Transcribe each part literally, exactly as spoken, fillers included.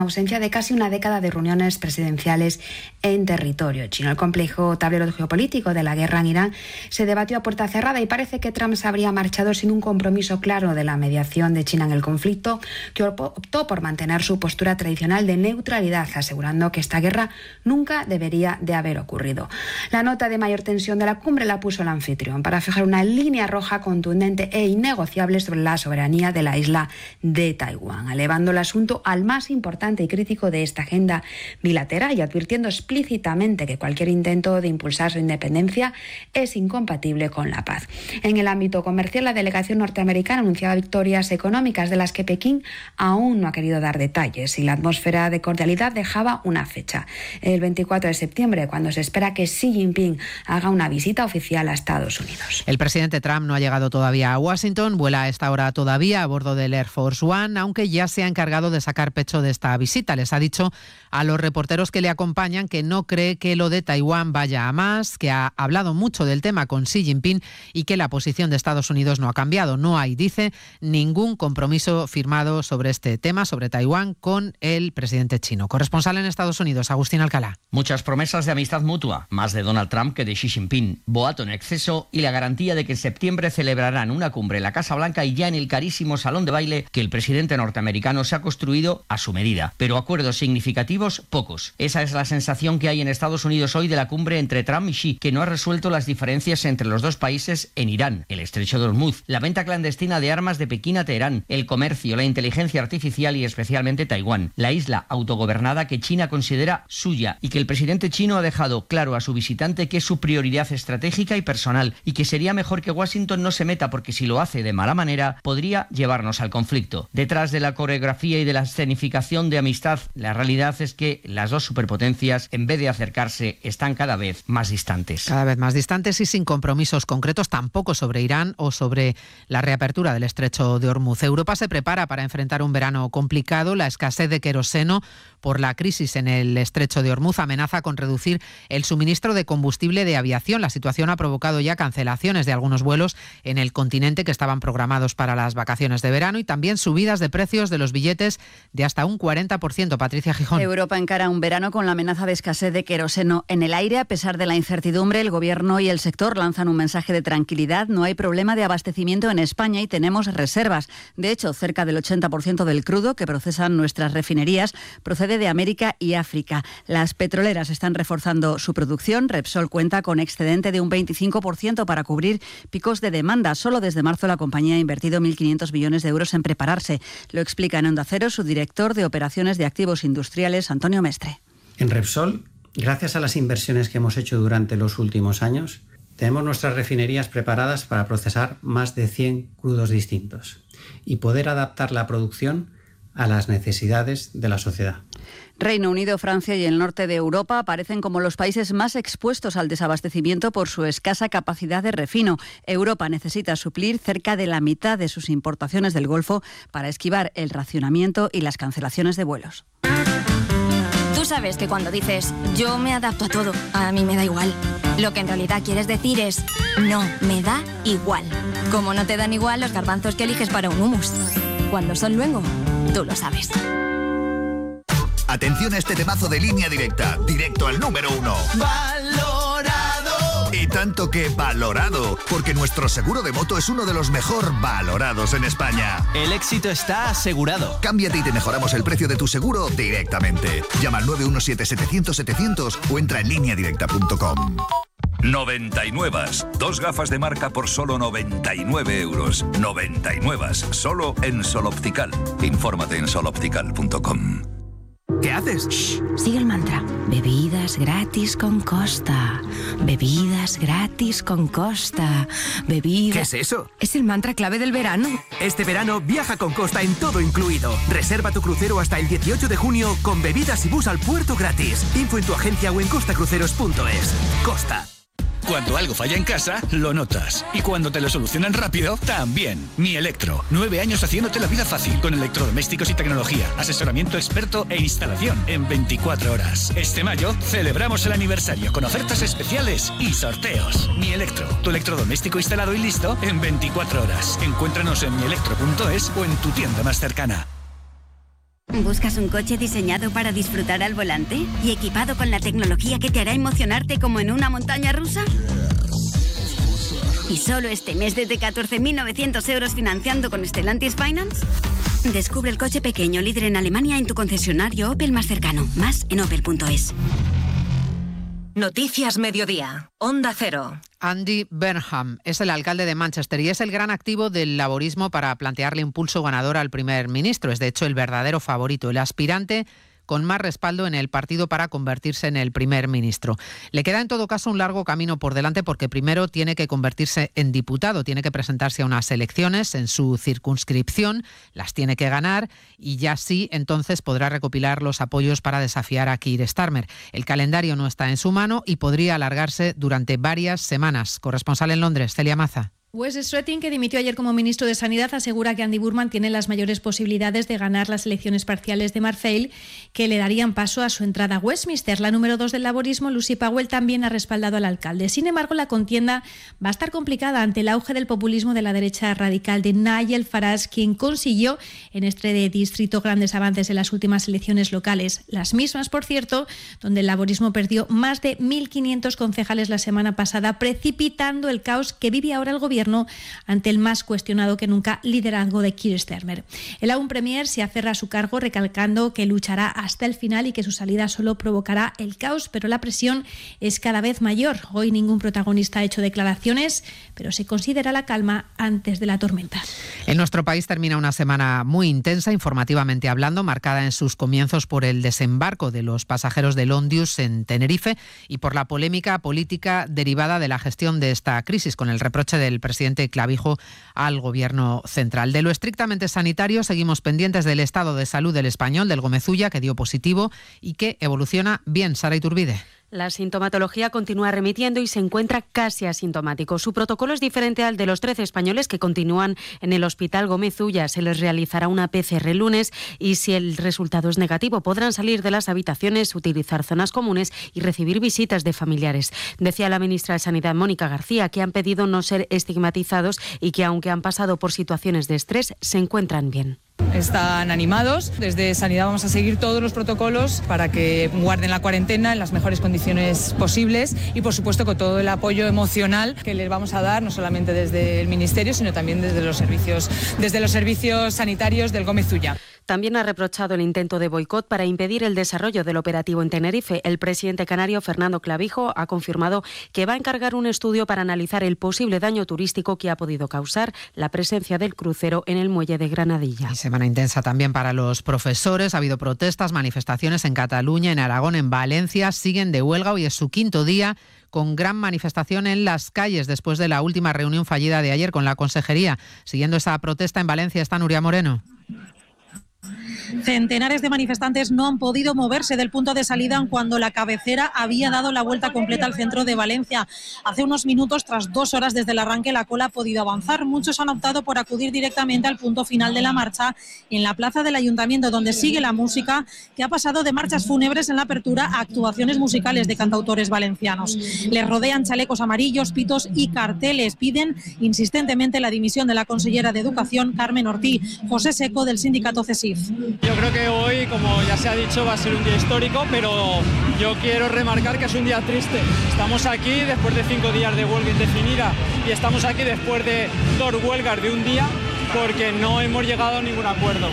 ausencia de casi una década de reuniones presidenciales en territorio chino. El complejo tablero geopolítico de la guerra en Irán se debatió a puerta cerrada y parece que Trump se habría marchado sin un compromiso claro de la mediación de China en el conflicto, que optó por mantener su postura tradicional de neutralidad, asegurando que esta guerra nunca debería de haber ocurrido. La nota de mayor tensión de la cumbre la puso el anfitrión para fijar una línea roja contundente e innegociable sobre la soberanía de la isla de Taiwán, elevando el asunto al más importante y crítico de esta agenda bilateral y advirtiendo explícitamente que cualquier intento de impulsar su independencia es incompatible con la paz. En el ámbito comercial, la delegación norteamericana anunciaba victorias económicas de las que Pekín aún no ha querido dar detalles, y la atmósfera de cordialidad dejaba una fecha, el veinticuatro de septiembre, cuando se espera que Xi Jinping haga una visita oficial a Estados Unidos. El presidente Trump no ha llegado todavía a Washington, vuela a esta hora todavía a bordo del Air Force One, aunque ya se ha encargado de sacar pecho de esta visita. Les ha dicho a los reporteros que le acompañan que no cree que lo de Taiwán vaya a más, que ha hablado mucho del tema con Xi Jinping y que la posición de Estados Unidos no ha cambiado. No hay, dice, ningún compromiso firmado sobre este tema, sobre Taiwán, con el presidente chino. Corresponsal en Estados Unidos, Agustín Alcalá. Muchas promesas de amistad mutua, más de Donald Trump que de Xi Jinping, boato en exceso y la garantía de que en septiembre celebrarán una cumbre en la Casa Blanca y ya en el carísimo salón de baile que el presidente norteamericano se ha construido a su medida. Pero acuerdos significativos, pocos. Esa es la sensación que hay en Estados Unidos hoy de la cumbre entre Trump y Xi, que no ha resuelto las diferencias entre los dos países en Irán, el estrecho de Hormuz, la venta clandestina de armas de Pekín a Teherán, el comercio, la inteligencia artificial y especialmente Taiwán, la isla autogobernada que China considera suya y que el presidente chino ha dejado claro a su visitante que es su prioridad estratégica y personal y que sería mejor que Washington no se meta porque si lo hace de mala manera podría llevarnos al conflicto. Detrás de la coreografía y de la escenificación de amistad, la realidad es que las dos superpotencias, en vez de acercarse, están cada vez más distantes. Cada vez más distantes y sin compromisos concretos tampoco sobre Irán o sobre la reapertura del estrecho de Hormuz. Europa se prepara para enfrentar un verano complicado. La escasez de queroseno por la crisis en el estrecho de Hormuz amenaza con reducir el suministro de combustible de aviación. La situación ha provocado ya cancelaciones de algunos vuelos en el continente que estaban programados para las vacaciones de verano y también subidas de precios de los billetes de hasta un cuarenta por ciento. Patricia Gijón. Europa encara un verano con la amenaza de escasez de queroseno en el aire. A pesar de la incertidumbre, el Gobierno y el sector lanzan un mensaje de tranquilidad. No hay problema de abastecimiento en España y tenemos reservas. De hecho, cerca del ochenta por ciento del crudo que procesan nuestras refinerías procede de América y África. Las petroleras están reforzando su producción. Repsol cuenta con excedente de un veinticinco por ciento para cubrir picos de demanda. Solo desde marzo la compañía ha invertido mil quinientos millones de euros en prepararse. Lo explica en Onda Cero su director de Operaciones de Activos Industriales, Antonio Mestre. En Repsol, gracias a las inversiones que hemos hecho durante los últimos años, tenemos nuestras refinerías preparadas para procesar más de cien crudos distintos y poder adaptar la producción a las necesidades de la sociedad. Reino Unido, Francia y el norte de Europa aparecen como los países más expuestos al desabastecimiento por su escasa capacidad de refino. Europa necesita suplir cerca de la mitad de sus importaciones del Golfo para esquivar el racionamiento y las cancelaciones de vuelos. Tú sabes que cuando dices yo me adapto a todo, a mí me da igual. Lo que en realidad quieres decir es no, me da igual. Como no te dan igual los garbanzos que eliges para un hummus. Cuando son luengo, tú lo sabes. Atención a este temazo de Línea Directa, directo al número uno. ¡Valorado! Y tanto que valorado, porque nuestro seguro de moto es uno de los mejor valorados en España. El éxito está asegurado. Cámbiate y te mejoramos el precio de tu seguro directamente. Llama al nueve uno siete, setecientos, setecientos o entra en línea directa punto com. noventa y nueve. Dos gafas de marca por solo noventa y nueve euros. noventa y nueve. Solo en Sol Optical. Infórmate en sol optical punto com. ¿Qué haces? Shh, sigue el mantra. Bebidas gratis con Costa. Bebidas gratis con Costa. Bebidas... ¿Qué es eso? Es el mantra clave del verano. Este verano viaja con Costa en todo incluido. Reserva tu crucero hasta el dieciocho de junio con bebidas y bus al puerto gratis. Info en tu agencia o en costa cruceros punto es. Costa. Cuando algo falla en casa, lo notas. Y cuando te lo solucionan rápido, también. Mi Electro. Nueve años haciéndote la vida fácil. Con electrodomésticos y tecnología. Asesoramiento experto e instalación en veinticuatro horas. Este mayo celebramos el aniversario con ofertas especiales y sorteos. Mi Electro. Tu electrodoméstico instalado y listo en veinticuatro horas. Encuéntranos en mi electro punto es o en tu tienda más cercana. ¿Buscas un coche diseñado para disfrutar al volante y equipado con la tecnología que te hará emocionarte como en una montaña rusa? ¿Y solo este mes desde catorce mil novecientos euros financiando con Stellantis Finance? Descubre el coche pequeño líder en Alemania en tu concesionario Opel más cercano. Más en opel punto es. Noticias Mediodía, Onda Cero. Andy Burnham es el alcalde de Manchester y es el gran activo del laborismo para plantearle impulso ganador al primer ministro. Es de hecho el verdadero favorito, el aspirante con más respaldo en el partido para convertirse en el primer ministro. Le queda en todo caso un largo camino por delante porque primero tiene que convertirse en diputado, tiene que presentarse a unas elecciones en su circunscripción, las tiene que ganar y ya sí entonces podrá recopilar los apoyos para desafiar a Keir Starmer. El calendario no está en su mano y podría alargarse durante varias semanas. Corresponsal en Londres, Celia Maza. Wes Streeting, que dimitió ayer como ministro de Sanidad, asegura que Andy Burnham tiene las mayores posibilidades de ganar las elecciones parciales de Marfell, que le darían paso a su entrada a Westminster. La número dos del laborismo, Lucy Powell, también ha respaldado al alcalde. Sin embargo, la contienda va a estar complicada ante el auge del populismo de la derecha radical de Nigel Farage, quien consiguió en este distrito grandes avances en las últimas elecciones locales. Las mismas, por cierto, donde el laborismo perdió más de mil quinientos concejales la semana pasada, precipitando el caos que vive ahora el gobierno ante el más cuestionado que nunca liderazgo de Keir Starmer. El aún premier se aferra a su cargo recalcando que luchará hasta el final y que su salida solo provocará el caos, pero la presión es cada vez mayor. Hoy ningún protagonista ha hecho declaraciones, pero se considera la calma antes de la tormenta. En nuestro país termina una semana muy intensa, informativamente hablando, marcada en sus comienzos por el desembarco de los pasajeros del Ondius en Tenerife y por la polémica política derivada de la gestión de esta crisis, con el reproche del presidente presidente Clavijo al Gobierno central. De lo estrictamente sanitario, seguimos pendientes del estado de salud del español, del Gómez Ulla, que dio positivo y que evoluciona bien. Sara Iturbide. La sintomatología continúa remitiendo y se encuentra casi asintomático. Su protocolo es diferente al de los trece españoles que continúan en el Hospital Gómez Ulla. Se les realizará una P C R el lunes y si el resultado es negativo podrán salir de las habitaciones, utilizar zonas comunes y recibir visitas de familiares. Decía la ministra de Sanidad, Mónica García, que han pedido no ser estigmatizados y que aunque han pasado por situaciones de estrés, se encuentran bien. Están animados. Desde Sanidad vamos a seguir todos los protocolos para que guarden la cuarentena en las mejores condiciones posibles y, por supuesto, con todo el apoyo emocional que les vamos a dar, no solamente desde el Ministerio, sino también desde los servicios, desde los servicios sanitarios del Gómez Ulla. También ha reprochado el intento de boicot para impedir el desarrollo del operativo en Tenerife. El presidente canario, Fernando Clavijo, ha confirmado que va a encargar un estudio para analizar el posible daño turístico que ha podido causar la presencia del crucero en el muelle de Granadilla. Y semana intensa también para los profesores. Ha habido protestas, manifestaciones en Cataluña, en Aragón, en Valencia. Siguen de huelga. Hoy es su quinto día, con gran manifestación en las calles después de la última reunión fallida de ayer con la Consejería. Siguiendo esa protesta en Valencia está Nuria Moreno. Centenares de manifestantes no han podido moverse del punto de salida cuando la cabecera había dado la vuelta completa al centro de Valencia. Hace unos minutos, tras dos horas desde el arranque, la cola ha podido avanzar. Muchos han optado por acudir directamente al punto final de la marcha en la plaza del Ayuntamiento, donde sigue la música, que ha pasado de marchas fúnebres en la apertura a actuaciones musicales de cantautores valencianos. Les rodean chalecos amarillos, pitos y carteles. Piden insistentemente la dimisión de la consellera de Educación, Carmen Ortí. José Seco, del sindicato CESIF. Yo creo que hoy, como ya se ha dicho, va a ser un día histórico, pero yo quiero remarcar que es un día triste. Estamos aquí después de cinco días de huelga indefinida y estamos aquí después de dos huelgas de un día porque no hemos llegado a ningún acuerdo.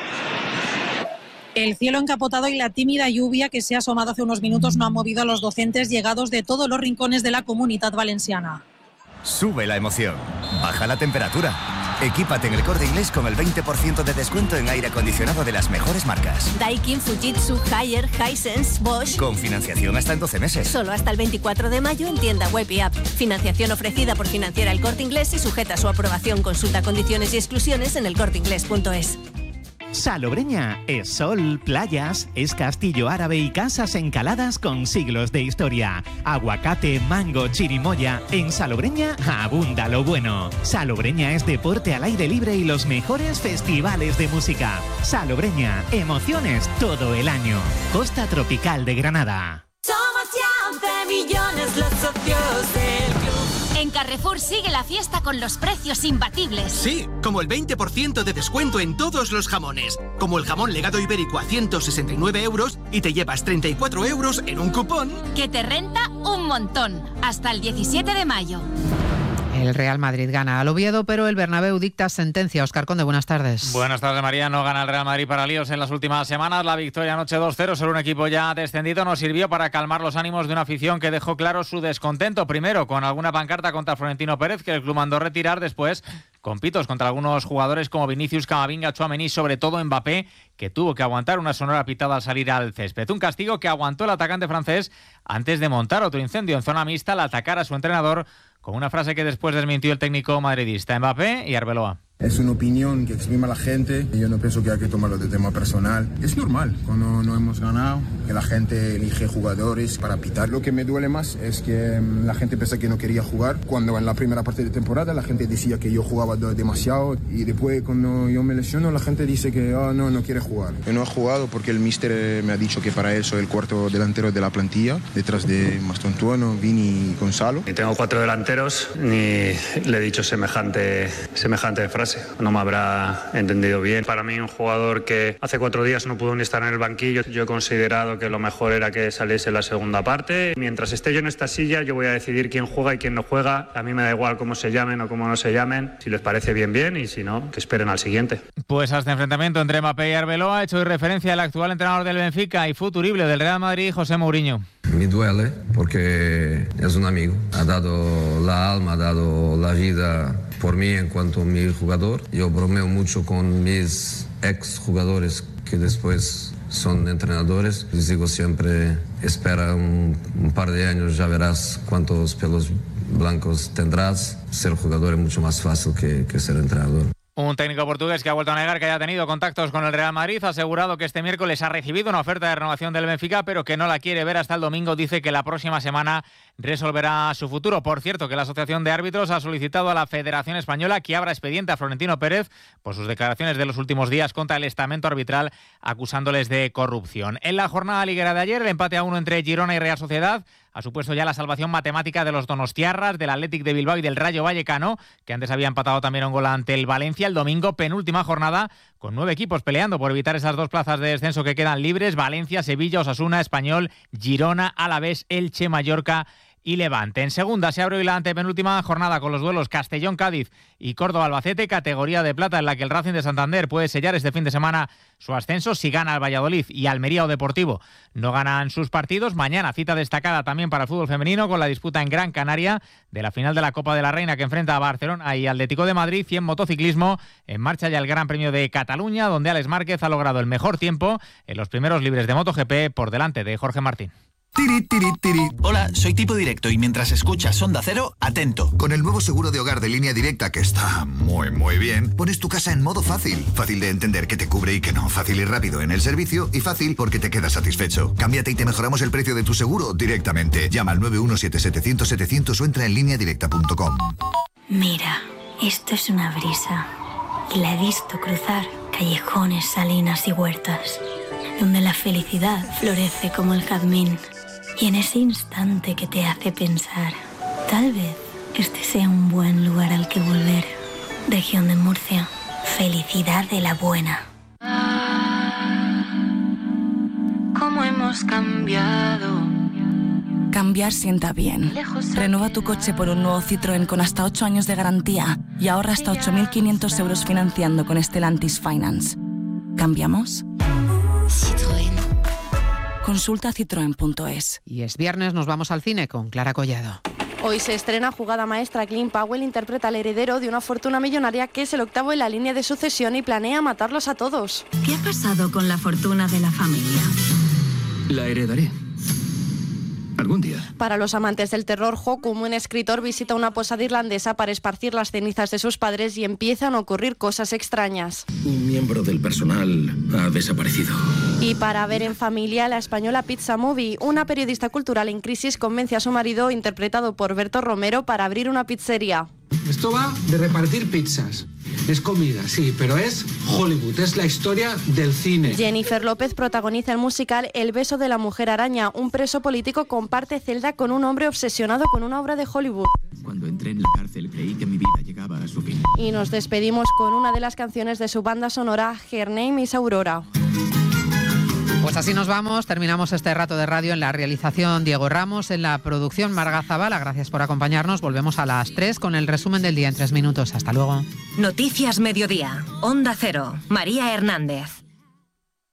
El cielo encapotado y la tímida lluvia que se ha asomado hace unos minutos no ha movido a los docentes llegados de todos los rincones de la Comunitat Valenciana. Sube la emoción, baja la temperatura. Equípate en El Corte Inglés con el veinte por ciento de descuento en aire acondicionado de las mejores marcas. Daikin, Fujitsu, Haier, Hisense, Bosch. Con financiación hasta en doce meses. Solo hasta el veinticuatro de mayo en tienda web y app. Financiación ofrecida por Financiera El Corte Inglés y sujeta a su aprobación. Consulta condiciones y exclusiones en elcorteinglés punto es. Salobreña es sol, playas, es castillo árabe y casas encaladas con siglos de historia. Aguacate, mango, chirimoya. En Salobreña abunda lo bueno. Salobreña es deporte al aire libre y los mejores festivales de música. Salobreña, emociones todo el año. Costa Tropical de Granada. Somos ya once millones los socios del club. En Carrefour sigue la fiesta con los precios imbatibles. Sí, como el veinte por ciento de descuento en todos los jamones. Como el jamón legado ibérico a ciento sesenta y nueve euros y te llevas treinta y cuatro euros en un cupón. Que te renta un montón. Hasta el diecisiete de mayo. El Real Madrid gana al Oviedo, pero el Bernabéu dicta sentencia. Óscar Conde, buenas tardes. Buenas tardes, María. No gana el Real Madrid para líos en las últimas semanas. La victoria anoche dos cero sobre un equipo ya descendido nos sirvió para calmar los ánimos de una afición que dejó claro su descontento. Primero, con alguna pancarta contra Florentino Pérez, que el club mandó retirar. Después, con pitos contra algunos jugadores como Vinicius, Camavinga, Tchouaméni, sobre todo Mbappé, que tuvo que aguantar una sonora pitada al salir al césped. Un castigo que aguantó el atacante francés antes de montar otro incendio en zona mixta al atacar a su entrenador, con una frase que después desmintió el técnico madridista. Mbappé y Arbeloa. Es una opinión que exprime la gente y yo no pienso que hay que tomarlo de tema personal. Es normal, cuando no hemos ganado, que la gente elige jugadores para pitar. Lo que me duele más es que la gente piensa que no quería jugar, cuando en la primera parte de temporada la gente decía que yo jugaba demasiado y después cuando yo me lesiono la gente dice que oh, no, no quiere jugar. Yo no he jugado porque el míster me ha dicho que para él soy el cuarto delantero de la plantilla, detrás de Mastontuono, Vini y Gonzalo. Ni tengo cuatro delanteros ni le he dicho semejante, semejante frase. No me habrá entendido bien. Para mí, un jugador que hace cuatro días no pudo ni estar en el banquillo, yo he considerado que lo mejor era que saliese la segunda parte. Mientras esté yo en esta silla, yo voy a decidir quién juega y quién no juega. A mí me da igual cómo se llamen o cómo no se llamen. Si les parece bien, bien, y si no, que esperen al siguiente. Pues a este enfrentamiento entre Mbappé y Arbeloa ha hecho referencia al actual entrenador del Benfica y futurible del Real Madrid, José Mourinho. Me duele porque es un amigo, ha dado la alma, ha dado la vida por mí en cuanto a mi jugador. Yo bromeo mucho con mis ex jugadores que después son entrenadores. Les digo siempre, espera un, un par de años, ya verás cuántos pelos blancos tendrás. Ser jugador es mucho más fácil que, que ser entrenador. Un técnico portugués que ha vuelto a negar que haya tenido contactos con el Real Madrid, ha asegurado que este miércoles ha recibido una oferta de renovación del Benfica, pero que no la quiere ver hasta el domingo. Dice que la próxima semana resolverá su futuro. Por cierto, que la Asociación de Árbitros ha solicitado a la Federación Española que abra expediente a Florentino Pérez por sus declaraciones de los últimos días contra el estamento arbitral, acusándoles de corrupción. En la jornada liguera de ayer, el empate a uno entre Girona y Real Sociedad ha supuesto ya la salvación matemática de los donostiarras, del Athletic de Bilbao y del Rayo Vallecano, que antes había empatado también un gol ante el Valencia. El domingo, penúltima jornada, con nueve equipos peleando por evitar esas dos plazas de descenso que quedan libres: Valencia, Sevilla, Osasuna, Español, Girona, Alavés, Elche, Mallorca y Levante. En segunda se abre hoy la antepenúltima jornada con los duelos Castellón-Cádiz y Córdoba-Albacete, categoría de plata en la que el Racing de Santander puede sellar este fin de semana su ascenso si gana al Valladolid y Almería o Deportivo no ganan sus partidos. Mañana cita destacada también para el fútbol femenino con la disputa en Gran Canaria de la final de la Copa de la Reina, que enfrenta a Barcelona y Atlético de Madrid. Y en motociclismo, en marcha ya el Gran Premio de Cataluña, donde Alex Márquez ha logrado el mejor tiempo en los primeros libres de MotoGP por delante de Jorge Martín. Tiri, tiri, tiri. Hola, soy Tipo Directo y mientras escuchas Onda Cero, atento. Con el nuevo seguro de hogar de Línea Directa, que está muy, muy bien, pones tu casa en modo fácil. Fácil de entender que te cubre y que no. Fácil y rápido en el servicio y fácil porque te quedas satisfecho. Cámbiate y te mejoramos el precio de tu seguro directamente. Llama al nueve uno siete setecientos setecientos o entra en línea directa punto com. Mira, esto es una brisa. Y la he visto cruzar callejones, salinas y huertas, donde la felicidad florece como el jazmín. Y en ese instante que te hace pensar, tal vez este sea un buen lugar al que volver. Región de Murcia, felicidad de la buena. ¿Cómo hemos cambiado? Cambiar sienta bien. Renueva tu coche por un nuevo Citroën con hasta ocho años de garantía y ahorra hasta ocho mil quinientos euros financiando con Stellantis Finance. ¿Cambiamos? Citroën. Consulta citroen punto es. Y es viernes, nos vamos al cine con Clara Collado. Hoy se estrena Jugada Maestra. Clint Powell interpreta al heredero de una fortuna millonaria que es el octavo en la línea de sucesión y planea matarlos a todos. ¿Qué ha pasado con la fortuna de la familia? La heredaré. Algún día. Para los amantes del terror, Jokum, un escritor, visita una posada irlandesa para esparcir las cenizas de sus padres y empiezan a ocurrir cosas extrañas. Un miembro del personal ha desaparecido. Y para ver en familia, la española Pizza Movie, una periodista cultural en crisis convence a su marido, interpretado por Berto Romero, para abrir una pizzería. Esto va de repartir pizzas. Es comida, sí, pero es Hollywood, es la historia del cine. Jennifer López protagoniza el musical El beso de la mujer araña. Un preso político comparte celda con un hombre obsesionado con una obra de Hollywood. Cuando entré en la cárcel creí que mi vida llegaba a su fin. Y nos despedimos con una de las canciones de su banda sonora, Her Name is Aurora. Pues así nos vamos, terminamos este rato de radio. En la realización Diego Ramos, en la producción Marga Zavala. Gracias por acompañarnos. Volvemos a las tres con el resumen del día en tres minutos. Hasta luego. Noticias Mediodía. Onda Cero. María Hernández.